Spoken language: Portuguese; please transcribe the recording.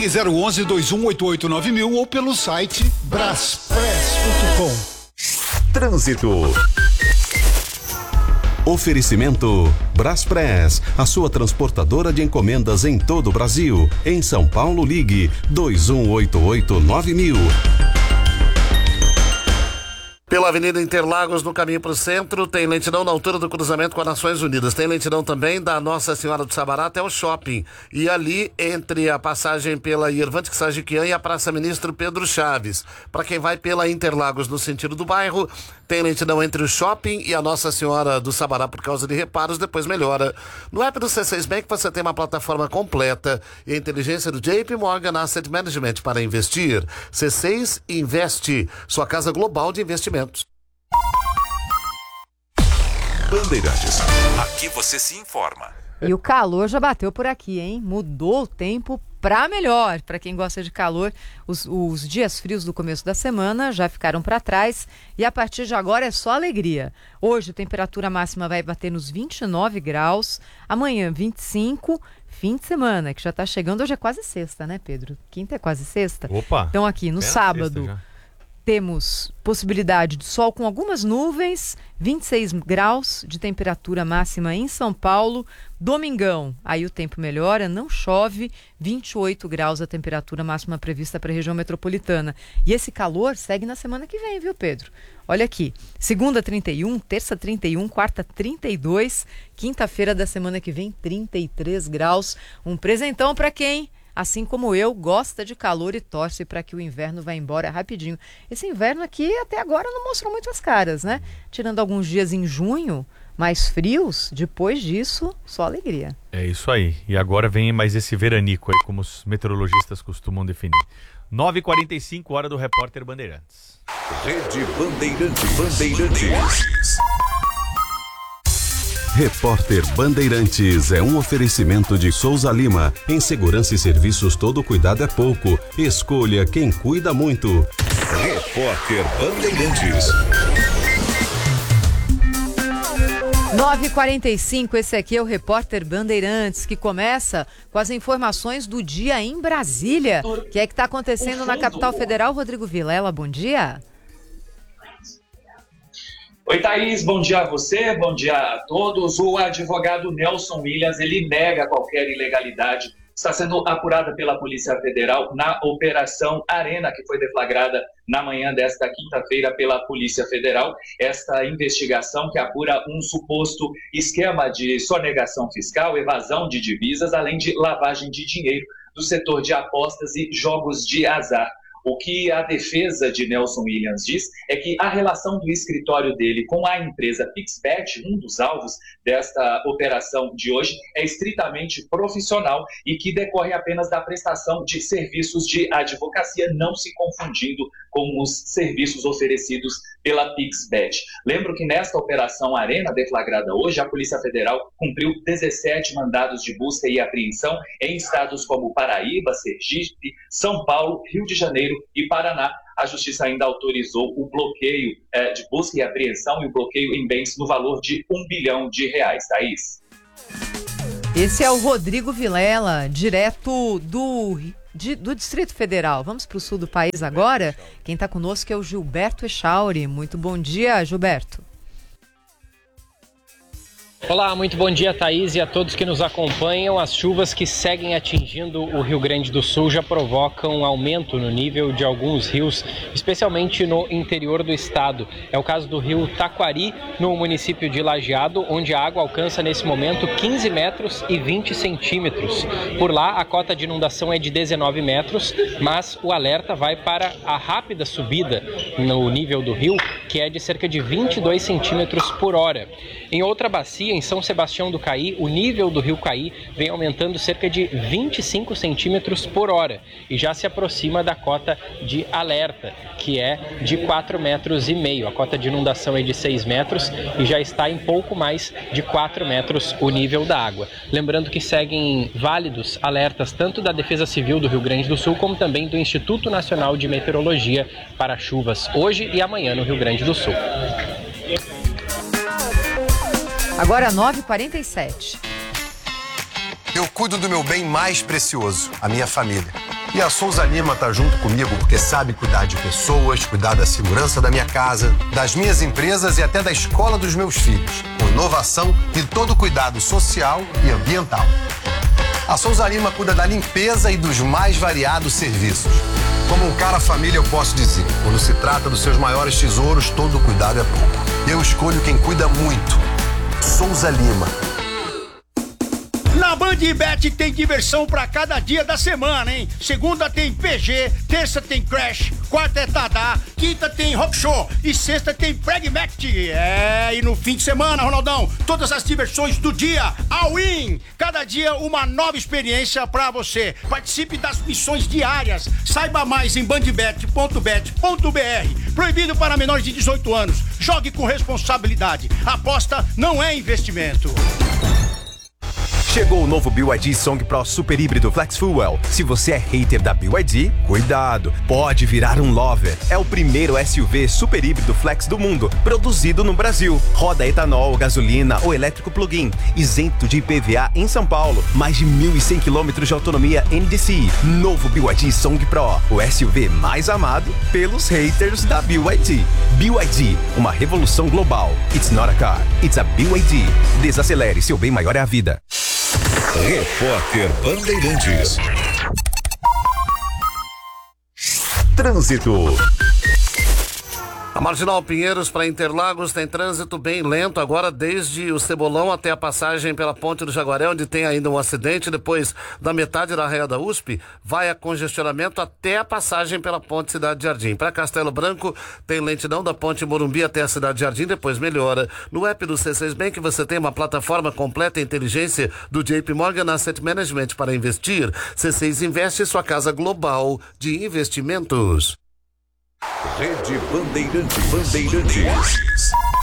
Ligue 011-2188-9000 ou pelo site braspress.com. Trânsito. Oferecimento Braspress, a sua transportadora de encomendas em todo o Brasil. Em São Paulo, ligue 2188-9000. Pela Avenida Interlagos, no caminho para o centro, tem lentidão na altura do cruzamento com as Nações Unidas. Tem lentidão também da Nossa Senhora do Sabará até o shopping. E ali, entre a passagem pela Irvante Sagiquian e a Praça Ministro Pedro Chaves. Para quem vai pela Interlagos no sentido do bairro, tem lentidão entre o shopping e a Nossa Senhora do Sabará por causa de reparos, depois melhora. No app do C6 Bank você tem uma plataforma completa e a inteligência do JP Morgan Asset Management para investir. C6 Investe, sua casa global de investimentos. Bandeirantes, aqui você se informa. E o calor já bateu por aqui, hein? Mudou o tempo para melhor. Para quem gosta de calor, os dias frios do começo da semana já ficaram para trás e a partir de agora é só alegria. Hoje a temperatura máxima vai bater nos 29 graus, amanhã 25, fim de semana, que já está chegando. Hoje é quase sexta, né, Pedro? Quinta é quase sexta. Opa! Então aqui no sábado temos possibilidade de sol com algumas nuvens, 26 graus de temperatura máxima em São Paulo. Domingão, aí o tempo melhora, não chove, 28 graus a temperatura máxima prevista para a região metropolitana. E esse calor segue na semana que vem, viu, Pedro? Olha aqui, segunda 31, terça 31, quarta 32, quinta-feira da semana que vem 33 graus. Um presentão para quem, assim como eu, gosta de calor e torce para que o inverno vá embora rapidinho. Esse inverno aqui até agora não mostrou muito as caras, né? Tirando alguns dias em junho, mais frios, depois disso, só alegria. É isso aí. E agora vem mais esse veranico aí, como os meteorologistas costumam definir. 9h45, hora do Repórter Bandeirantes. Rede Bandeirantes. Repórter Bandeirantes é um oferecimento de Souza Lima. Em segurança e serviços, todo cuidado é pouco. Escolha quem cuida muito. Repórter Bandeirantes. 9h45, esse aqui é o Repórter Bandeirantes, que começa com as informações do dia em Brasília. O que é que está acontecendo na capital federal? Rodrigo Vilela, bom dia. Oi, Thaís, bom dia a você, bom dia a todos. O advogado Nelson Williams, ele nega qualquer ilegalidade. Está sendo apurada pela Polícia Federal na Operação Arena, que foi deflagrada na manhã desta quinta-feira pela Polícia Federal. Esta investigação que apura um suposto esquema de sonegação fiscal, evasão de divisas, além de lavagem de dinheiro do setor de apostas e jogos de azar. O que a defesa de Nelson Williams diz é que a relação do escritório dele com a empresa Pixbet, um dos alvos desta operação de hoje, é estritamente profissional e que decorre apenas da prestação de serviços de advocacia, não se confundindo com os serviços oferecidos pela Pixbet. Lembro que nesta operação Arena, deflagrada hoje, a Polícia Federal cumpriu 17 mandados de busca e apreensão em estados como Paraíba, Sergipe, São Paulo, Rio de Janeiro e Paraná. A Justiça ainda autorizou o bloqueio de busca e apreensão e o bloqueio em bens no valor de R$1 bilhão. Thaís. Esse é o Rodrigo Vilela, direto do Distrito Federal. Vamos para o sul do país agora. Quem está conosco é o Gilberto Echauri. Muito bom dia, Gilberto. Olá, muito bom dia, Thaís, e a todos que nos acompanham. As chuvas que seguem atingindo o Rio Grande do Sul já provocam um aumento no nível de alguns rios, especialmente no interior do estado. É o caso do rio Taquari, no município de Lajeado, onde a água alcança nesse momento 15 metros e 20 centímetros. Por lá, a cota de inundação é de 19 metros, mas o alerta vai para a rápida subida no nível do rio, que é de cerca de 22 centímetros por hora. Em outra bacia, em São Sebastião do Caí, o nível do rio Caí vem aumentando cerca de 25 centímetros por hora e já se aproxima da cota de alerta, que é de 4,5 metros. A cota de inundação é de 6 metros e já está em pouco mais de 4 metros o nível da água. Lembrando que seguem válidos alertas tanto da Defesa Civil do Rio Grande do Sul como também do Instituto Nacional de Meteorologia para chuvas hoje e amanhã no Rio Grande do Sul. Agora 9h47. Eu cuido do meu bem mais precioso, a minha família. E a Souza Lima tá junto comigo porque sabe cuidar de pessoas, cuidar da segurança da minha casa, das minhas empresas e até da escola dos meus filhos, com inovação e todo cuidado social e ambiental. A Souza Lima cuida da limpeza e dos mais variados serviços. Como um cara família, eu posso dizer, quando se trata dos seus maiores tesouros, todo cuidado é pouco. Eu escolho quem cuida muito. Souza Lima. Na BandBet tem diversão pra cada dia da semana, hein? Segunda tem PG, terça tem Crash, quarta é Tadá, quinta tem Rock Show e sexta tem Pragmatic. E no fim de semana, Ronaldão, todas as diversões do dia, all-in. Cada dia uma nova experiência pra você. Participe das missões diárias. Saiba mais em bandbet.bet.br. Proibido para menores de 18 anos. Jogue com responsabilidade. Aposta não é investimento. Chegou o novo BYD Song Pro Super Híbrido Flex Fuel. Se você é hater da BYD, cuidado, pode virar um lover. É o primeiro SUV super híbrido flex do mundo, produzido no Brasil. Roda etanol, gasolina ou elétrico plug-in, isento de IPVA em São Paulo. Mais de 1.100 km de autonomia NDCi. Novo BYD Song Pro, o SUV mais amado pelos haters da BYD. BYD, uma revolução global. It's not a car, it's a BYD. Desacelere, seu bem maior é a vida. Repórter Bandeirantes. Trânsito. A Marginal Pinheiros para Interlagos tem trânsito bem lento agora desde o Cebolão até a passagem pela Ponte do Jaguaré, onde tem ainda um acidente. Depois da metade da Raia da USP, vai a congestionamento até a passagem pela Ponte Cidade Jardim. Para Castelo Branco, tem lentidão da Ponte Morumbi até a Cidade Jardim, depois melhora. No app do C6 Bank você tem uma plataforma completa e inteligência do JP Morgan Asset Management para investir. C6 Investe, sua casa global de investimentos. Rede Bandeirantes.